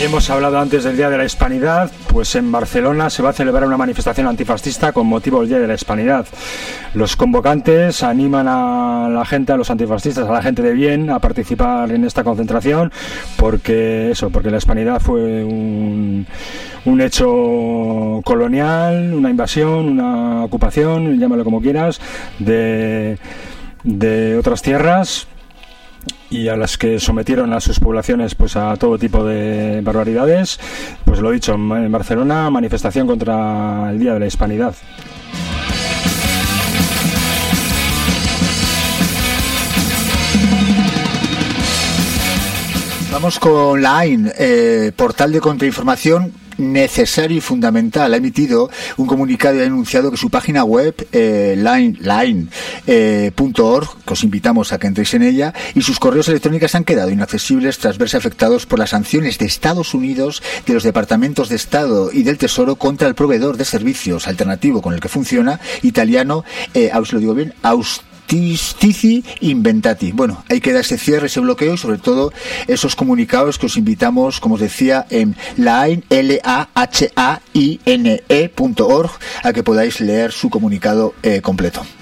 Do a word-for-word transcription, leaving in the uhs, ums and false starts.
Hemos hablado antes del Día de la Hispanidad, pues en Barcelona se va a celebrar una manifestación antifascista con motivo del Día de la Hispanidad. Los convocantes animan a la gente, a los antifascistas, a la gente de bien, a participar en esta concentración, porque eso, porque la Hispanidad fue un, un hecho colonial, una invasión, una ocupación, llámalo como quieras, de, de otras tierras, y a las que sometieron a sus poblaciones pues a todo tipo de barbaridades. Pues lo dicho, en Barcelona, manifestación contra el Día de la Hispanidad. Vamos con la A I N, eh, portal de contrainformación necesario y fundamental. Ha emitido un comunicado y ha anunciado que su página web, eh, line punto org, eh, que os invitamos a que entréis en ella, y sus correos electrónicos han quedado inaccesibles tras verse afectados por las sanciones de Estados Unidos, de los departamentos de Estado y del Tesoro contra el proveedor de servicios alternativo con el que funciona, italiano, eh, os lo digo bien, Aust Stici Inventati. Bueno, ahí queda ese cierre, ese bloqueo y sobre todo esos comunicados que os invitamos, como os decía, en lahain, L A H A I N E punto org, a que podáis leer su comunicado eh, completo.